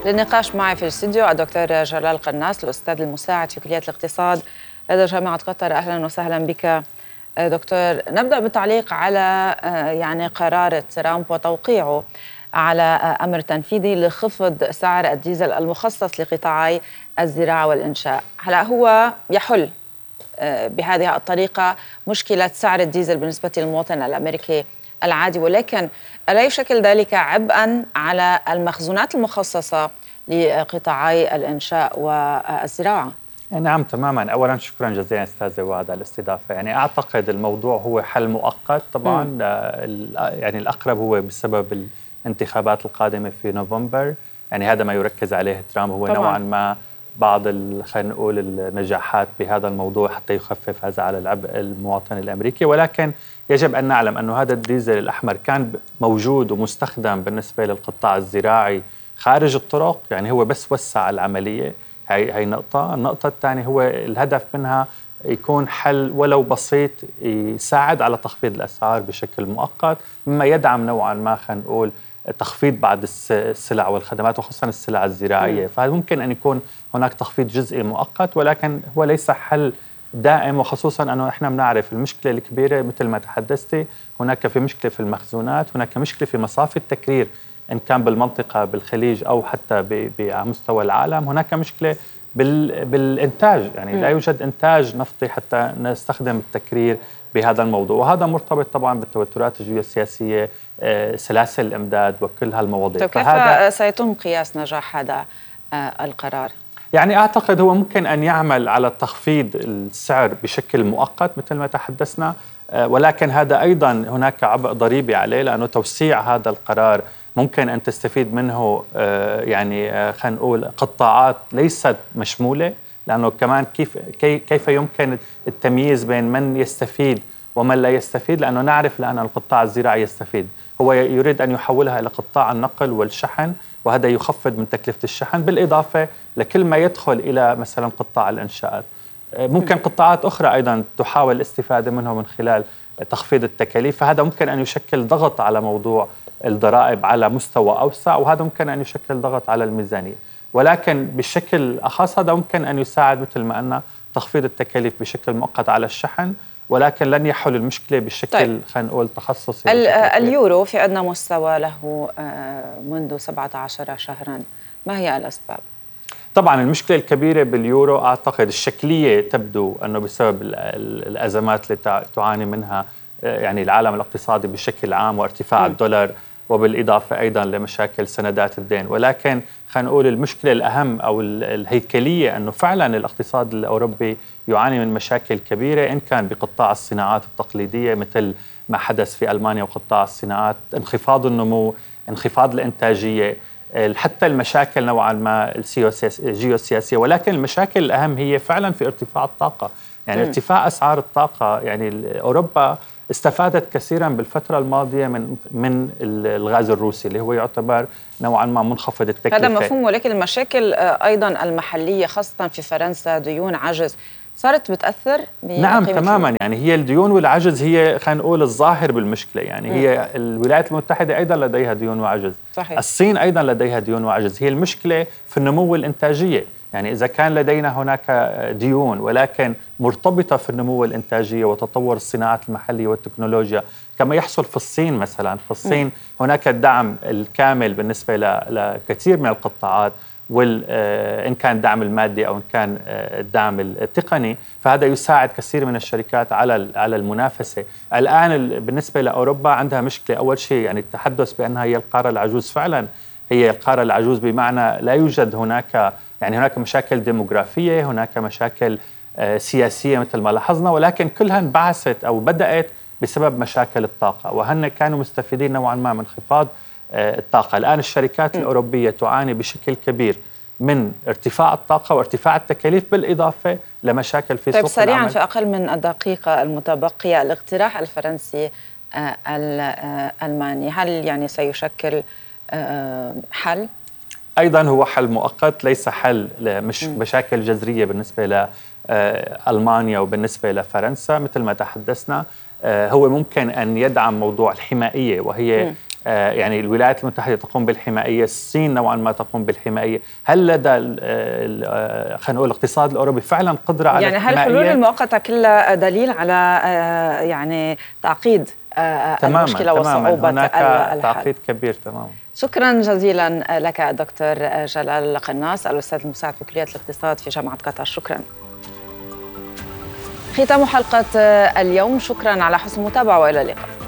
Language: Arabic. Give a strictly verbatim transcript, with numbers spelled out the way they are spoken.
للنقاش معي في الاستديو الدكتور جلال قناص الأستاذ المساعد في كلية الاقتصاد لدى جامعة قطر. أهلا وسهلا بك دكتور. نبدأ بالتعليق على يعني قرار ترامب وتوقيعه على أمر تنفيذي لخفض سعر الديزل المخصص لقطاعي الزراعة والإنشاء. هلا هو يحل بهذه الطريقة مشكلة سعر الديزل بالنسبة للمواطن الأمريكي العادي، ولكن ألا يشكل ذلك عبئاً على المخزونات المخصصة لقطاعي الإنشاء والزراعة؟ نعم تماما. أولا شكرا جزيلا أستاذة وعد على الاستضافة. يعني أعتقد الموضوع هو حل مؤقت طبعا. م. يعني الأقرب هو بسبب الانتخابات القادمة في نوفمبر، يعني هذا ما يركز عليه ترامب، هو طبعاً. نوعا ما بعض خلينا نقول النجاحات بهذا الموضوع حتى يخفف هذا على العبء المواطن الأمريكي. ولكن يجب أن نعلم أنه هذا الديزل الأحمر كان موجود ومستخدم بالنسبة للقطاع الزراعي خارج الطرق، يعني هو بس وسع العملية. هي هي نقطة. النقطة الثانية هو الهدف منها يكون حل ولو بسيط يساعد على تخفيض الأسعار بشكل مؤقت، مما يدعم نوعا ما خلينا نقول تخفيض بعض السلع والخدمات وخصوصا السلع الزراعية. فممكن أن يكون هناك تخفيض جزئي مؤقت، ولكن هو ليس حل دائم، وخصوصا أنه إحنا بنعرف المشكلة الكبيرة مثل ما تحدثتي. هناك في مشكلة في المخزونات، هناك مشكلة في مصافي التكرير إن كان بالمنطقة بالخليج أو حتى على مستوى العالم. هناك مشكلة بال بالإنتاج، يعني م. لا يوجد إنتاج نفطي حتى نستخدم التكرير بهذا الموضوع، وهذا مرتبط طبعا بالتوترات الجيوسياسية، سلاسل الإمداد وكل هالمواضيع. طيب كيف سيتم قياس نجاح هذا القرار؟ يعني أعتقد هو ممكن أن يعمل على تخفيض السعر بشكل مؤقت مثل ما تحدثنا، ولكن هذا أيضا هناك عبء ضريبي عليه، لأنه توسيع هذا القرار ممكن أن تستفيد منه يعني خلينا نقول قطاعات ليست مشمولة، لأنه كمان كيف كيف يمكن التمييز بين من يستفيد ومن لا يستفيد، لأنه نعرف الآن القطاع الزراعي يستفيد. هو يريد أن يحولها إلى قطاع النقل والشحن، وهذا يخفض من تكلفة الشحن، بالإضافة لكل ما يدخل إلى مثلا قطاع الإنشاءات. ممكن قطاعات أخرى أيضا تحاول الاستفادة منه من خلال تخفيض التكاليف، فهذا ممكن أن يشكل ضغط على موضوع الضرائب على مستوى أوسع، وهذا ممكن أن يشكل ضغط على الميزانية. ولكن بشكل أخص هذا ممكن أن يساعد مثل ما قلنا تخفيض التكاليف بشكل مؤقت على الشحن، ولكن لن يحل المشكلة بشكل طيب. خلينا نقول تخصصي. اليورو في عندنا مستوى له منذ سبعة عشر شهرا، ما هي الأسباب؟ طبعا المشكلة الكبيرة باليورو أعتقد الشكلية تبدو أنه بسبب الأزمات اللي تعاني منها يعني العالم الاقتصادي بشكل عام وارتفاع م. الدولار، وبالإضافة أيضا لمشاكل سندات الدين. ولكن خلينا نقول المشكلة الأهم أو الهيكلية أنه فعلا الاقتصاد الأوروبي يعاني من مشاكل كبيرة، إن كان بقطاع الصناعات التقليدية مثل ما حدث في ألمانيا وقطاع الصناعات، انخفاض النمو، انخفاض الإنتاجية، حتى المشاكل نوعا ما الجيوسياسية. ولكن المشاكل الأهم هي فعلا في ارتفاع الطاقة، يعني م. ارتفاع أسعار الطاقة. يعني أوروبا استفادت كثيرا بالفترة الماضية من من الغاز الروسي اللي هو يعتبر نوعا ما منخفض التكلفة. هذا مفهوم، ولكن المشاكل أيضا المحلية خاصة في فرنسا، ديون، عجز، صارت بتأثر؟ نعم تماما. يعني هي الديون والعجز هي خلينا نقول الظاهر بالمشكلة. يعني م. هي الولايات المتحدة أيضا لديها ديون وعجز، صحيح. الصين أيضا لديها ديون وعجز. هي المشكلة في النمو والإنتاجية. يعني إذا كان لدينا هناك ديون ولكن مرتبطة في النمو والإنتاجية وتطور الصناعات المحلية والتكنولوجيا كما يحصل في الصين مثلا. في الصين م. هناك الدعم الكامل بالنسبة لكثير من القطاعات، وإن كان الدعم المادي أو إن كان الدعم التقني، فهذا يساعد كثير من الشركات على على المنافسة. الآن بالنسبة لأوروبا عندها مشكلة. أول شيء يعني التحدث بأنها هي القارة العجوز، فعلا هي القارة العجوز بمعنى لا يوجد هناك يعني هناك مشاكل ديموغرافية، هناك مشاكل سياسية مثل ما لاحظنا، ولكن كلها انبعثت أو بدأت بسبب مشاكل الطاقة، وهن كانوا مستفيدين نوعا ما من انخفاض الطاقة. الآن الشركات م. الأوروبية تعاني بشكل كبير من ارتفاع الطاقة وارتفاع التكاليف، بالإضافة لمشاكل في طيب سوق سريعاً العمل. في أقل من الدقيقة المتبقية، الاقتراح الفرنسي الألماني هل يعني سيشكل حل؟ أيضا هو حل مؤقت، ليس حل لمش مشاكل جذرية بالنسبة لألمانيا وبالنسبة لفرنسا. مثل ما تحدثنا هو ممكن أن يدعم موضوع الحمائية، وهي يعني الولايات المتحدة تقوم بالحمائية، الصين نوعا ما تقوم بالحمائية، هل لدى خلينا نقول الاقتصاد الأوروبي فعلا قدرة على يعني الحمائية؟ هل الحلول المؤقتة كلها دليل على يعني تعقيد تماماً المشكلة تماماً وصعوبة هناك الحل؟ تعقيد كبير تماما. شكرا جزيلا لك دكتور جلال قناص، الأستاذ المساعد في كلية الاقتصاد في جامعة قطر. شكرا. ختام حلقة اليوم، شكرا على حسن المتابعة وإلى اللقاء.